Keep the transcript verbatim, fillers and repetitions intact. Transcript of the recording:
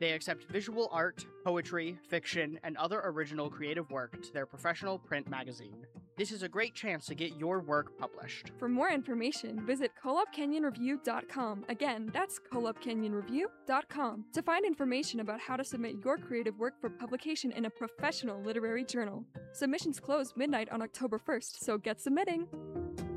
They accept visual art, poetry, fiction, and other original creative work to their professional print magazine. This is a great chance to get your work published. For more information, visit Colab Canyon Review dot com. Again, that's Colab Canyon Review dot com to find information about how to submit your creative work for publication in a professional literary journal. Submissions close midnight on October first, so get submitting!